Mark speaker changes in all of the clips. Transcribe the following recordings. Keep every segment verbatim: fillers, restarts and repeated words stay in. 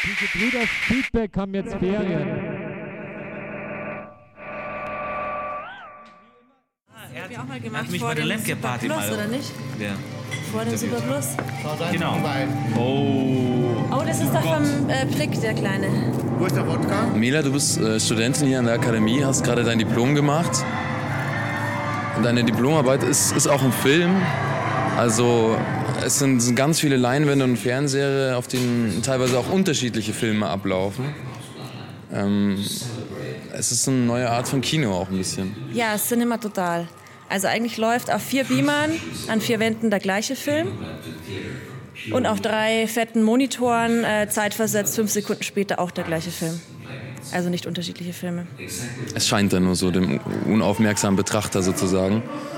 Speaker 1: Diese Brüder Feedback haben jetzt Ferien.
Speaker 2: Er hat, er hat mich bei der Lemke-Party mal.
Speaker 3: Oder nicht?
Speaker 2: Ja.
Speaker 3: Vor dem Super Plus.
Speaker 2: Genau. Oh.
Speaker 3: Oh, das ist doch vom äh, Plick, der Kleine.
Speaker 4: Wo ist der Wodka?
Speaker 5: Mela, du bist äh, Studentin hier an der Akademie, hast gerade dein Diplom gemacht. Und deine Diplomarbeit ist, ist auch ein Film. Also es sind, sind ganz viele Leinwände und Fernseher, auf denen teilweise auch unterschiedliche Filme ablaufen. Ähm, es ist eine neue Art von Kino auch ein bisschen.
Speaker 3: Ja, Cinema total. Also eigentlich läuft auf vier Beamern an vier Wänden der gleiche Film. Und auf drei fetten Monitoren, äh, zeitversetzt, fünf Sekunden später auch der gleiche Film. Also nicht unterschiedliche Filme.
Speaker 5: Es scheint dann nur so, dem unaufmerksamen Betrachter sozusagen.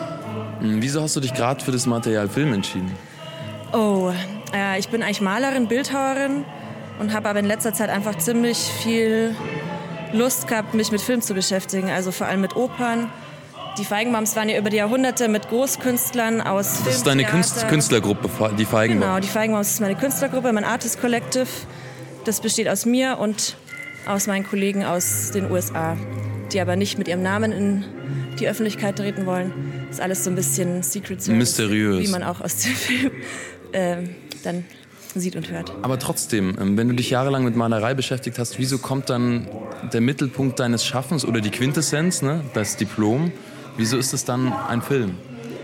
Speaker 5: Wieso hast du dich gerade für das Material Film entschieden?
Speaker 3: Oh, äh, ich bin eigentlich Malerin, Bildhauerin und habe aber in letzter Zeit einfach ziemlich viel Lust gehabt, mich mit Film zu beschäftigen. Also vor allem mit Opern. Die Feigenbaums waren ja über die Jahrhunderte mit Großkünstlern aus Film,
Speaker 5: Das ist deine
Speaker 3: Theater.
Speaker 5: Künst- Künstlergruppe, die Feigenbaums.
Speaker 3: Genau, die Feigenbaums ist meine Künstlergruppe, mein Artist Collective. Das besteht aus mir und aus meinen Kollegen aus den U S A, die aber nicht mit ihrem Namen in die Öffentlichkeit treten wollen. Das ist alles so ein bisschen Secret Service,
Speaker 5: mysteriös,
Speaker 3: wie man auch aus dem Film äh, dann sieht und hört.
Speaker 5: Aber trotzdem, wenn du dich jahrelang mit Malerei beschäftigt hast, wieso kommt dann der Mittelpunkt deines Schaffens oder die Quintessenz, ne, das Diplom, wieso ist es dann ein Film?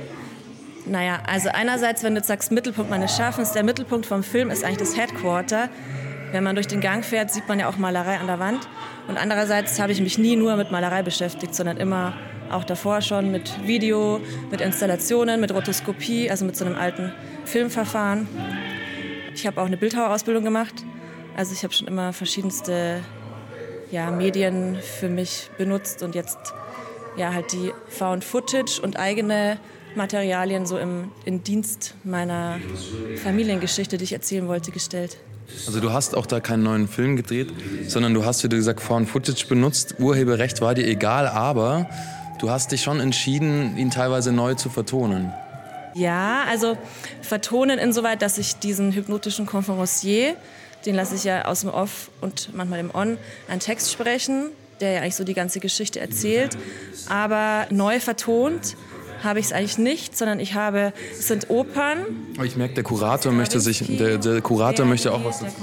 Speaker 3: Naja, also einerseits, wenn du jetzt sagst, Mittelpunkt meines Schaffens, der Mittelpunkt vom Film ist eigentlich das Headquarter. Wenn man durch den Gang fährt, sieht man ja auch Malerei an der Wand. Und andererseits habe ich mich nie nur mit Malerei beschäftigt, sondern immer auch davor schon mit Video, mit Installationen, mit Rotoskopie, also mit so einem alten Filmverfahren. Ich habe auch eine Bildhauerausbildung gemacht. Also ich habe schon immer verschiedenste ja, Medien für mich benutzt und jetzt ja, halt die Found Footage und eigene Materialien so im in Dienst meiner Familiengeschichte, die ich erzählen wollte, gestellt.
Speaker 5: Also du hast auch da keinen neuen Film gedreht, sondern du hast, wie du gesagt, Found Footage benutzt. Urheberrecht war dir egal, aber du hast dich schon entschieden, ihn teilweise neu zu vertonen.
Speaker 3: Ja, also vertonen insoweit, dass ich diesen hypnotischen Conférencier, den lasse ich ja aus dem Off und manchmal im On, einen Text sprechen, der ja eigentlich so die ganze Geschichte erzählt, aber neu vertont habe ich es eigentlich nicht, sondern ich habe, es sind Opern.
Speaker 5: Ich merke, der Kurator möchte sich, der, der Kurator möchte auch was dazu.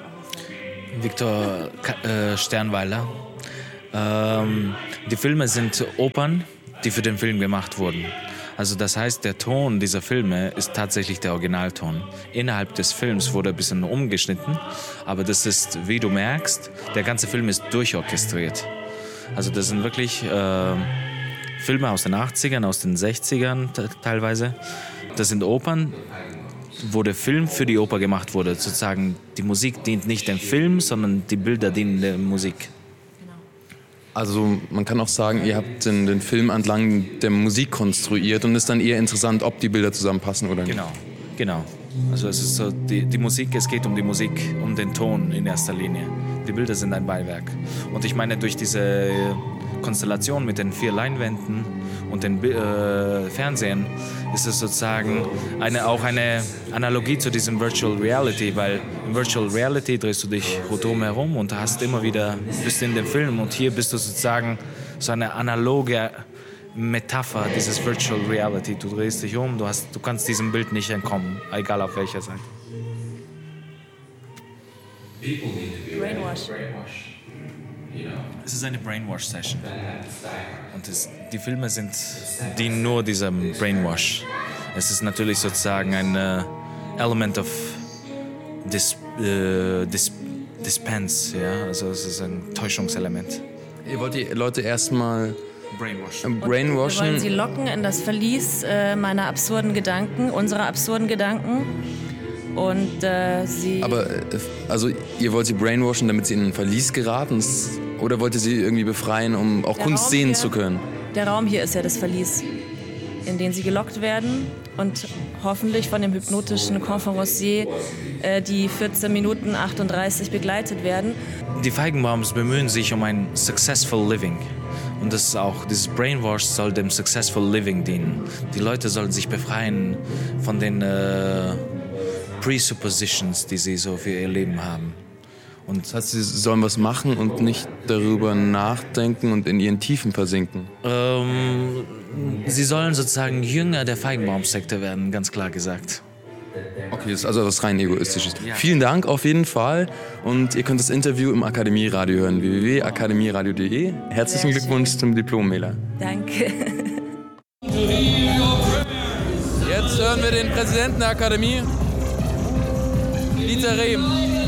Speaker 2: Viktor äh, Sternweiler. Ähm, die Filme sind Opern, die für den Film gemacht wurden. Also das heißt, der Ton dieser Filme ist tatsächlich der Originalton. Innerhalb des Films wurde ein bisschen umgeschnitten, aber das ist, wie du merkst, der ganze Film ist durchorchestriert. Also das sind wirklich äh, Filme aus den achtzigern, aus den sechzigern t- teilweise. Das sind Opern, wo der Film für die Oper gemacht wurde. Sozusagen, die Musik dient nicht dem Film, sondern die Bilder dienen der Musik.
Speaker 5: Also man kann auch sagen, ihr habt den, den Film entlang der Musik konstruiert und ist dann eher interessant, ob die Bilder zusammenpassen oder nicht.
Speaker 2: Genau, genau. Also es ist so, die, die Musik, es geht um die Musik, um den Ton in erster Linie. Die Bilder sind ein Beiwerk. Und ich meine, durch diese Konstellation mit den vier Leinwänden und den äh, Fernsehen ist es sozusagen eine, auch eine Analogie zu diesem Virtual Reality, weil in Virtual Reality drehst du dich rundum herum und hast immer wieder, bist in dem Film und hier bist du sozusagen so eine analoge Metapher dieses Virtual Reality. Du drehst dich um, du, hast, du kannst diesem Bild nicht entkommen, egal auf welcher Seite.
Speaker 3: Brainwash.
Speaker 2: Es ist eine Brainwash-Session. Und es, die Filme sind, dienen nur diesem Brainwash. Es ist natürlich sozusagen ein äh, Element of dis, äh, dis, Dispense, ja? Also es ist ein Täuschungselement.
Speaker 5: Ihr wollt die Leute erstmal
Speaker 2: Brainwashen.
Speaker 5: brainwashen.
Speaker 3: Wir wollen sie locken in das Verlies äh, meiner absurden Gedanken, unserer absurden Gedanken. Und äh, sie...
Speaker 5: Aber äh, also ihr wollt sie brainwashen, damit sie in ein Verlies geraten? Oder wollt ihr sie irgendwie befreien, um auch
Speaker 3: Der
Speaker 5: Kunst
Speaker 3: Raum
Speaker 5: sehen
Speaker 3: hier-
Speaker 5: zu können?
Speaker 3: Der Raum hier ist ja das Verlies, in den sie gelockt werden und hoffentlich von dem hypnotischen Conférencier äh, die vierzehn Minuten achtunddreißig begleitet werden.
Speaker 2: Die Feigenbaums bemühen sich um ein Successful Living. Und das ist auch, dieses Brainwash soll dem Successful Living dienen. Die Leute sollen sich befreien von den äh, Presuppositions, die sie so für ihr Leben haben. Und
Speaker 5: Das heißt, sie sollen was machen und nicht darüber nachdenken und in ihren Tiefen versinken.
Speaker 2: ähm, sie sollen sozusagen Jünger der Feigenbaumsekte werden, ganz klar gesagt.
Speaker 5: Okay, das ist also was rein egoistisches.
Speaker 2: Ja.
Speaker 5: Vielen Dank auf jeden Fall und ihr könnt das Interview im Akademieradio hören, w w w punkt akademieradio punkt de. Herzlichen
Speaker 3: Sehr
Speaker 5: Glückwunsch zum Diplom, Mela.
Speaker 3: Danke.
Speaker 5: Jetzt hören wir den Präsidenten der Akademie, Dieter Rehm.